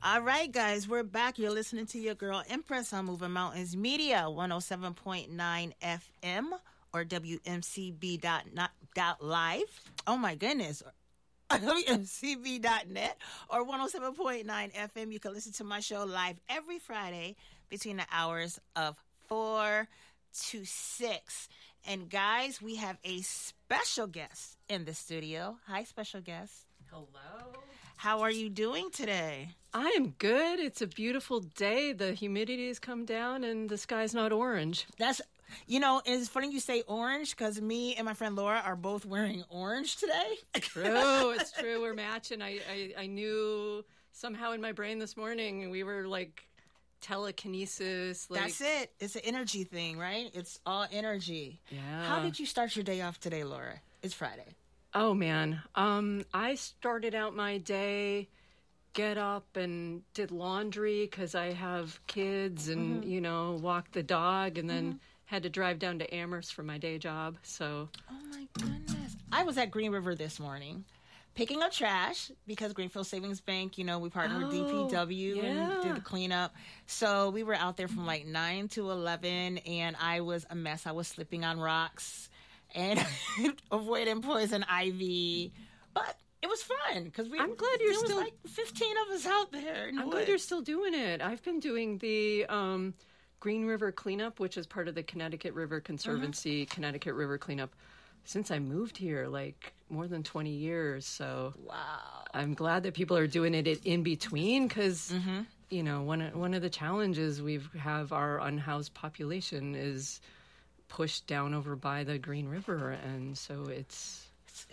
All right, guys, we're back. You're listening to your girl Empress on Moving Mountains Media, 107.9 FM or WMCB.live. Oh, my goodness. WMCB.net or 107.9 FM. You can listen to my show live every Friday between the hours of 4 to 6. And, guys, we have a special guest in the studio. Hi, special guest. Hello. How are you doing today? I am good. It's a beautiful day. The humidity has come down and the sky's not orange. It's funny you say orange because me and my friend Laura are both wearing orange today. True. It's true. We're matching. I knew somehow in my brain this morning we were like telekinesis. That's it. It's an energy thing, right? It's all energy. Yeah. How did you start your day off today, Laura? It's Friday. Oh, man. I started out my day, get up and did laundry because I have kids and, walked the dog and then had to drive down to Amherst for my day job. So, oh, my goodness. I was at Green River this morning picking up trash because Greenfield Savings Bank, we partnered with DPW and did the cleanup. So we were out there from like 9 to 11 and I was a mess. I was slipping on rocks and avoiding poison ivy, but it was fun because I'm glad you're there still was like 15 of us out there. I'm glad you're still doing it. I've been doing the Green River cleanup, which is part of the Connecticut River Conservancy, Connecticut River cleanup, since I moved here, like more than 20 years. So wow, I'm glad that people are doing it in between because one of the challenges we have our unhoused population is pushed down over by the Green River, and so it's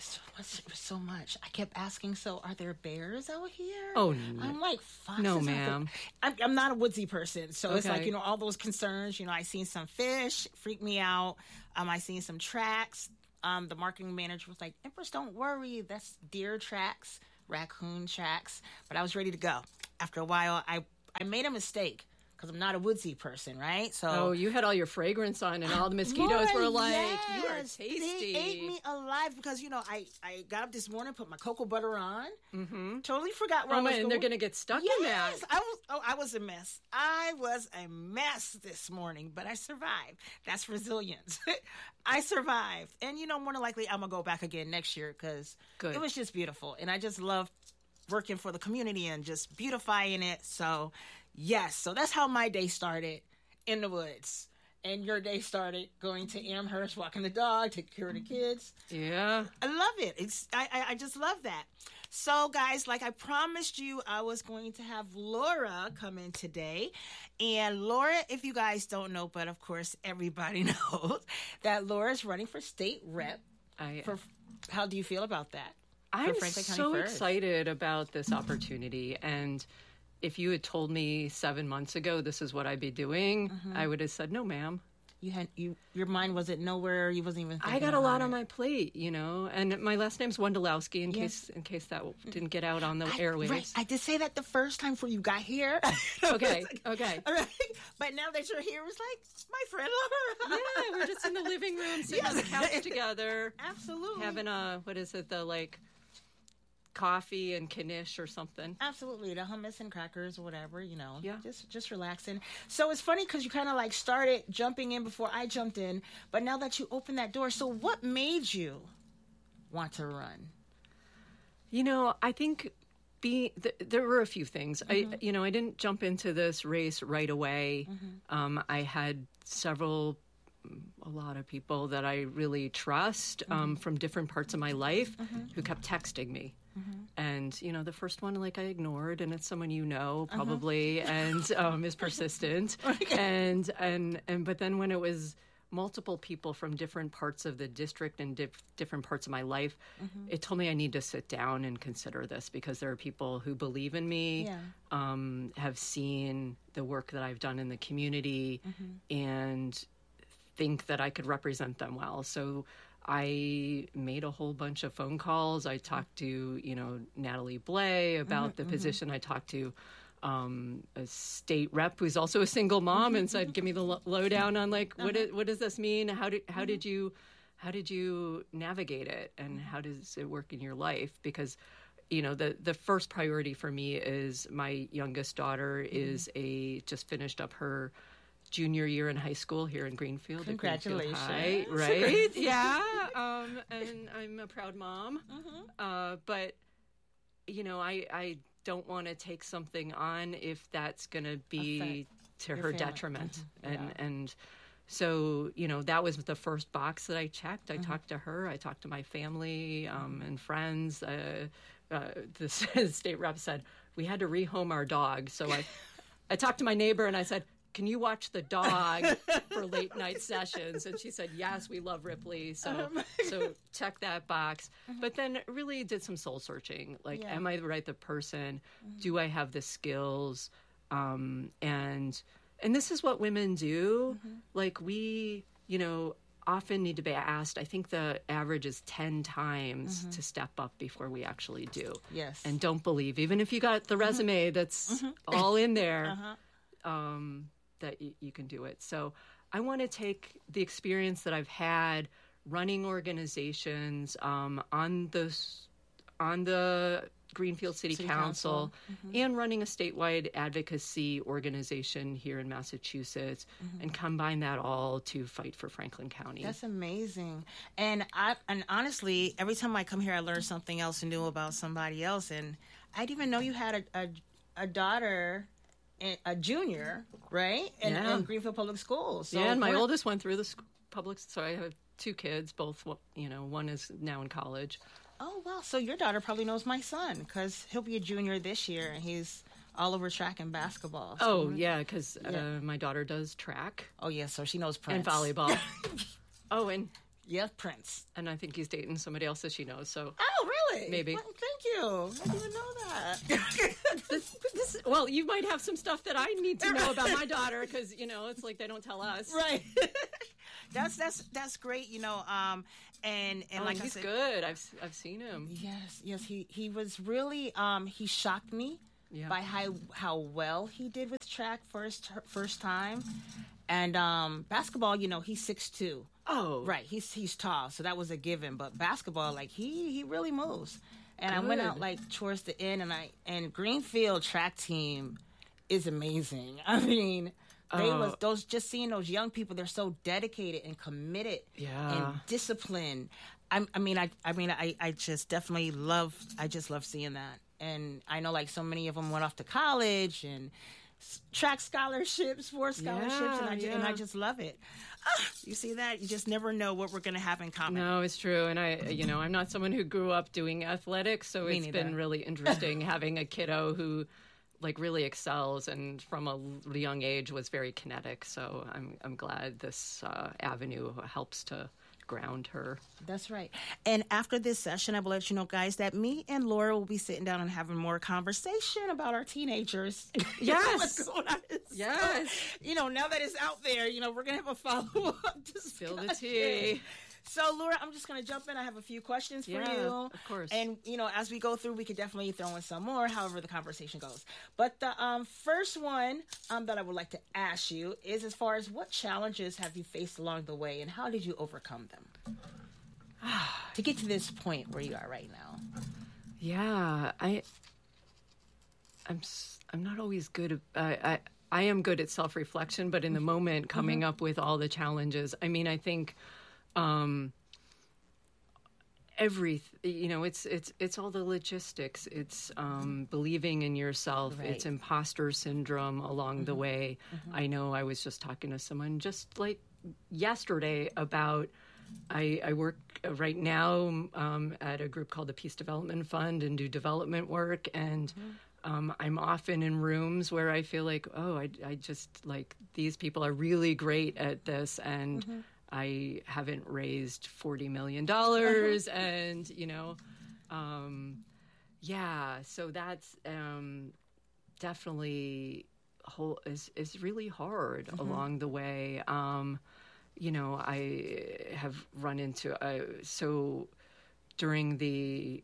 so much. I kept asking, so are there bears out here? Oh, no. I'm like, foxes. No, ma'am. I'm not a woodsy person, so it's like, all those concerns. I seen some fish, freaked me out. I seen some tracks. The marketing manager was like, Empress, don't worry. That's deer tracks, raccoon tracks. But I was ready to go. After a while, I made a mistake. Because I'm not a woodsy person, right? So you had all your fragrance on, and all the mosquitoes were like, "You are tasty." They ate me alive because I got up this morning, put my cocoa butter on, totally forgot where I was going. And they're going to get stuck in that. I was a mess. I was a mess this morning, but I survived. That's resilience. I survived, and more than likely I'm gonna go back again next year because it was just beautiful, and I just love working for the community and just beautifying it. So yes, so that's how my day started in the woods. And your day started going to Amherst, walking the dog, taking care of the kids. Yeah. I love it. I just love that. So guys, like I promised you, I was going to have Laura come in today. And Laura, if you guys don't know, but of course everybody knows that Laura's running for state rep. How do you feel about that? I'm so excited about this opportunity. And if you had told me 7 months ago this is what I'd be doing, I would have said, no, ma'am. Your mind wasn't nowhere. You wasn't even thinking I got a lot on my plate, and my last name's Wondolowski in case that didn't get out on the airwaves. Right. I did say that the first time before you got here. Okay. All right. But now that you're here, it's like, my friend Laura. Yeah, we're just in the living room, sitting on the couch together. Absolutely. Having coffee and knish or something. Absolutely. The hummus and crackers or whatever, Yeah. Just relaxing. So it's funny because you kind of started jumping in before I jumped in, but now that you opened that door, so what made you want to run? I think there were a few things. I didn't jump into this race right away. I had a lot of people that I really trust from different parts of my life who kept texting me. And, the first one, I ignored, and it's someone probably, and is persistent. But then when it was multiple people from different parts of the district and different parts of my life, it told me I need to sit down and consider this because there are people who believe in me, have seen the work that I've done in the community, and think that I could represent them well. So I made a whole bunch of phone calls. I talked to, Natalie Blay about the position. I talked to a state rep who's also a single mom and said, give me the lowdown on what does this mean? How did you navigate it? And how does it work in your life? Because the first priority for me is my youngest daughter is just finished up her junior year in high school here in Greenfield. Congratulations. High, right? Yeah. And I'm a proud mom. But, I don't want to take something on if that's going to be to her detriment. And so, that was the first box that I checked. I talked to her. I talked to my family and friends. The state rep said, we had to rehome our dog. So I talked to my neighbor and I said, can you watch the dog for late night sessions? And she said, yes, we love Ripley. So check that box. But then really did some soul searching. Like, am I the right person? Do I have the skills? And this is what women do. Like, we, often need to be asked. I think the average is 10 times to step up before we actually do. Yes. And don't believe, even if you got the resume that's all in there, that you can do it. So I want to take the experience that I've had running organizations on the Greenfield City Council and running a statewide advocacy organization here in Massachusetts and combine that all to fight for Franklin County. That's amazing. And honestly, every time I come here, I learn something else new about somebody else. And I didn't even know you had a daughter, a junior, right? In Greenfield Public Schools. So and my oldest went through the public. So I have 2 kids, both, one is now in college. Oh, wow. So your daughter probably knows my son because he'll be a junior this year and he's all over track and basketball. So because my daughter does track. Oh, yeah. So she knows Prince. And volleyball. and yeah, Prince. And I think he's dating somebody else that she knows. So. Oh, really? Maybe. Well, thank you. I didn't even know that. Well, you might have some stuff that I need to know about my daughter because, it's like they don't tell us. Right. That's great, and like he's I said, good. I've seen him. Yes. He was really he shocked me by how well he did with track first time, and basketball. He's 6'2". Oh, right. He's tall, so that was a given. But basketball, like he really moves. And good. I went out like towards the end, and Greenfield track team is amazing. I mean. Seeing those young people, they're so dedicated and committed and disciplined. I just definitely love seeing that. And I know like so many of them went off to college and track scholarships, sports scholarships, and I just love it. You see that? You just never know what we're going to have in common. No, it's true. And I'm not someone who grew up doing athletics, so it's been really interesting having a kiddo who really excels and from a young age was very kinetic. So I'm glad this avenue helps to ground her. That's right. And after this session, I will let you know, guys, that me and Laura will be sitting down and having more conversation about our teenagers. Yes. What's going on? Yes. So, now that it's out there, we're going to have a follow-up discussion. Spill the tea. So, Laura, I'm just going to jump in. I have a few questions for you. Of course. And, as we go through, we could definitely throw in some more, however the conversation goes. But the first one that I would like to ask you is as far as what challenges have you faced along the way and how did you overcome them to get to this point where you are right now? Yeah, I'm not always good at, I am good at self-reflection, but in the moment coming up with all the challenges, I think it's all the logistics. It's believing in yourself. Right. It's imposter syndrome along the way. I know I was just talking to someone just like yesterday about I work right now at a group called the Peace Development Fund and do development work, and I'm often in rooms where I feel like, I just like these people are really great at this, and I haven't raised $40 million, and so that's definitely is really hard along the way. I have run into so during the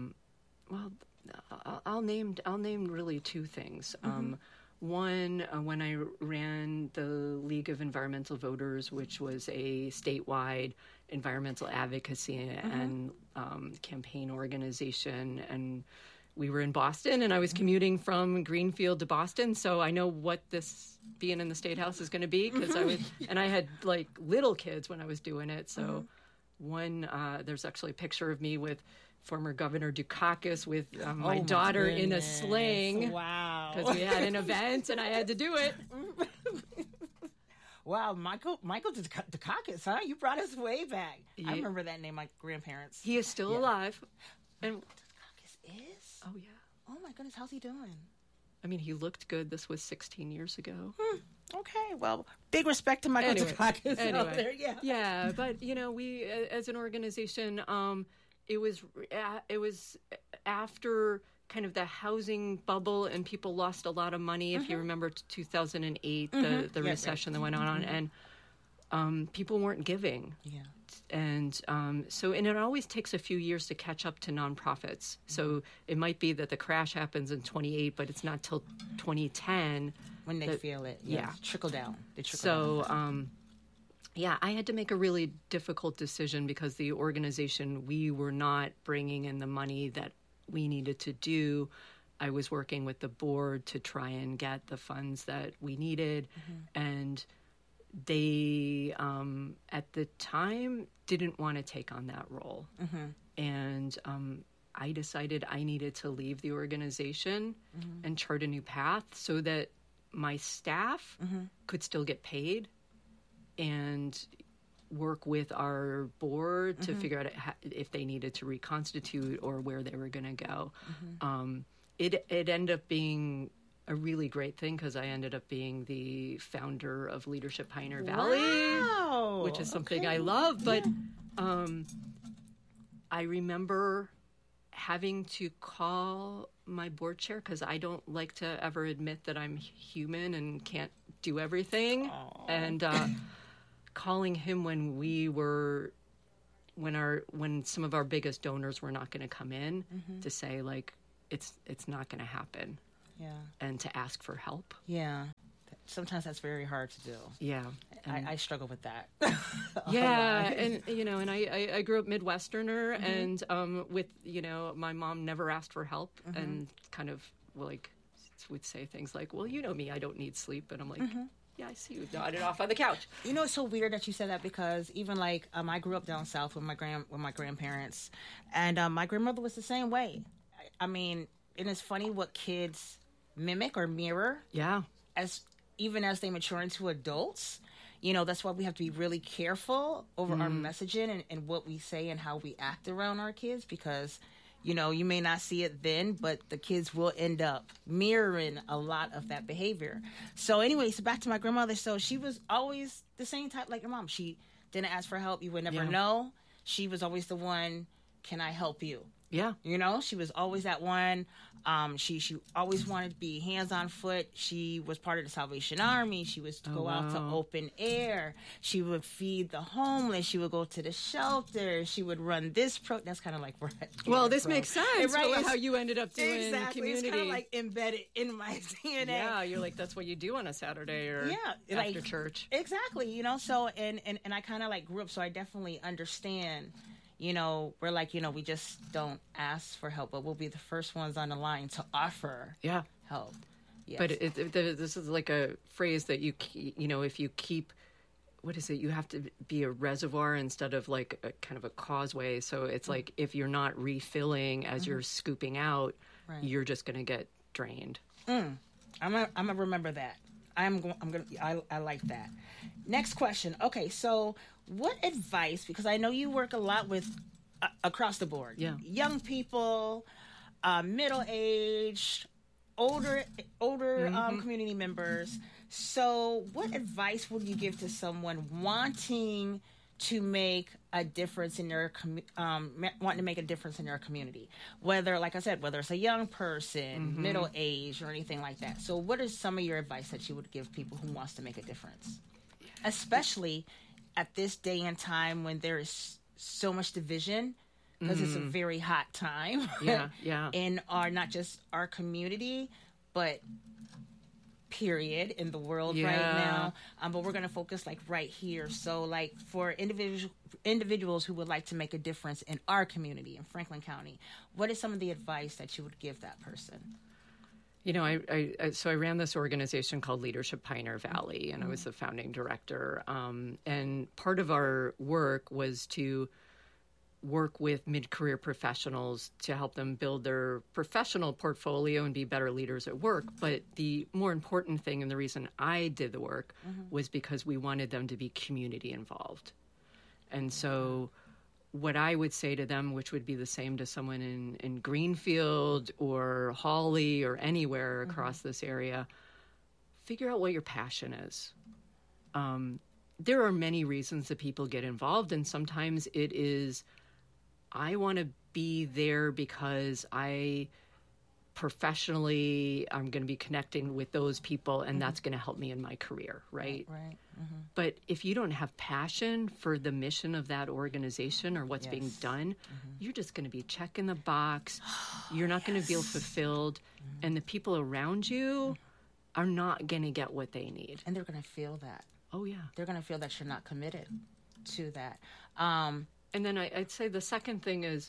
I'll name really 2 things. One, when I ran the League of Environmental Voters, which was a statewide environmental advocacy and campaign organization, and we were in Boston, and I was commuting from Greenfield to Boston, so I know what this being in the State House is going to be, because I had like little kids when I was doing it. So there's actually a picture of me with former Governor Dukakis with my daughter in a sling. Wow. Because we had an event and I had to do it. Wow, Michael Dukakis, huh? You brought us way back. Yeah. I remember that name, my grandparents. He is still alive. And Dukakis is? Oh, yeah. Oh, my goodness, how's he doing? I mean, he looked good. This was 16 years ago. Okay, well, big respect to Michael Dukakis out there. Yeah. Yeah, but, we, as an organization, it was after kind of the housing bubble, and people lost a lot of money. If you remember 2008, the recession that went on, and people weren't giving. Yeah. And and it always takes a few years to catch up to nonprofits. So it might be that the crash happens in 28, but it's not till 2010 when they feel it. Yeah, trickle down. I had to make a really difficult decision, because the organization, we were not bringing in the money that we needed to do. I was working with the board to try and get the funds that we needed, and they at the time didn't want to take on that role. And I decided I needed to leave the organization and chart a new path so that my staff could still get paid, and work with our board to figure out if they needed to reconstitute or where they were going to go. It ended up being a really great thing, because I ended up being the founder of Leadership Pioneer Valley, which is something I love. But I remember having to call my board chair, because I don't like to ever admit that I'm human and can't do everything. And calling him when some of our biggest donors were not going to come in, to say, like, it's not going to happen. Yeah. And to ask for help. Yeah. Sometimes that's very hard to do. Yeah. I struggle with that. Yeah. And, and I grew up Midwesterner, and with, my mom never asked for help, and kind of like would say things like, well, me, I don't need sleep. And I'm like, yeah, I see you nodded off on the couch. It's so weird that you said that, because even like I grew up down south with my grandparents, and my grandmother was the same way. I mean, and it's funny what kids mimic or mirror. Yeah. Even as they mature into adults. That's why we have to be really careful over our messaging and what we say and how we act around our kids, because you may not see it then, but the kids will end up mirroring a lot of that behavior. So anyways, back to my grandmother. So she was always the same type like your mom. She didn't ask for help. You would never know. She was always the one, can I help you? Yeah. She was always that one. She always wanted to be hands on foot. She was part of the Salvation Army. She was to go out to open air. She would feed the homeless. She would go to the shelter. She would run this that's kind of like well, this makes sense. Right? How you ended up doing community. It's kind of like embedded in my DNA. Yeah, you're like, that's what you do on a Saturday or after church. Exactly. So and I kind of like grew up, so I definitely understand. We're like, we just don't ask for help, but we'll be the first ones on the line to offer help. Yes. But this is like a phrase that if you keep, what is it? You have to be a reservoir instead of like a kind of a causeway. So it's like, if you're not refilling as you're scooping out, you're just going to get drained. I'm gonna remember that. I like that. Next question. Okay, so what advice, because I know you work a lot with across the board. Yeah. Young people, middle-aged, older community members. So what advice would you give to someone wanting to make a difference in their wanting to make a difference in their community, whether, like I said, whether it's a young person, middle age, or anything like that? So what is some of your advice that you would give people who wants to make a difference, especially at this day and time when there is so much division, because it's a very hot time yeah in not just our community, but period in the world right now. But we're going to focus like right here. So like for individuals who would like to make a difference in our community in Franklin County, what is some of the advice that you would give that person? You know, I ran this organization called Leadership Pioneer Valley, and I was the founding director. And part of our work was to work with mid-career professionals to help them build their professional portfolio and be better leaders at work. But the more important thing, and the reason I did the work, was because we wanted them to be community involved. And so what I would say to them, which would be the same to someone in Greenfield or Hawley or anywhere across this area, figure out what your passion is. There are many reasons that people get involved, and sometimes it is, I want to be there because professionally, I'm going to be connecting with those people, and that's going to help me in my career, right? Right. But if you don't have passion for the mission of that organization or what's being done, you're just going to be checking the box. You're not going to feel fulfilled, and the people around you are not going to get what they need. And they're going to feel that. Oh, yeah. They're going to feel that you're not committed to that. And then I'd say the second thing is,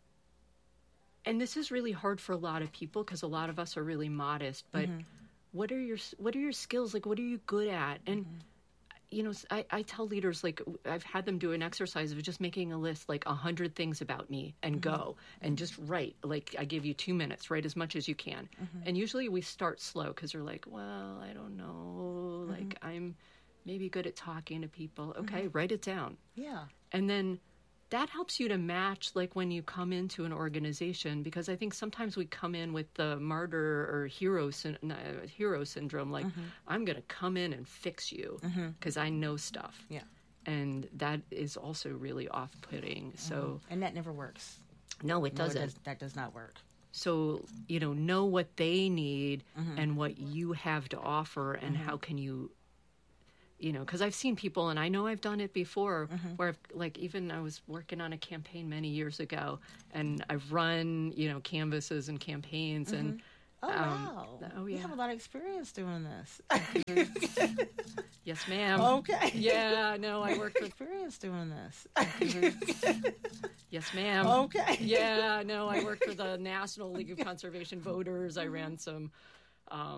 and this is really hard for a lot of people because a lot of us are really modest, but what are your skills? Like, what are you good at? And, you know, I tell leaders, like, I've had them do an exercise of just making a list, like 100 things about me and go and just write. Like, I give you 2 minutes, write as much as you can. And usually we start slow because they're like, well, I don't know. Like, I'm maybe good at talking to people. Okay, write it down. Yeah. And then that helps you to match, like, when you come into an organization, because I think sometimes we come in with the martyr or hero syndrome, like, I'm going to come in and fix you because I know stuff. Yeah. And that is also really off-putting. So, and that never works. No, it doesn't. That does not work. So, you know what they need and what you have to offer, and how can you, you know, because I've seen people, and I know I've done it before, where I've, like, even I was working on a campaign many years ago, and I've run, you know, canvases and campaigns, and wow. Oh, yeah. You have a lot of experience doing this. Yes, ma'am. Okay. Yeah, no, I worked with experience doing this. Yes, ma'am. Okay. Yeah, no, I worked for the National League of Conservation Voters. I ran some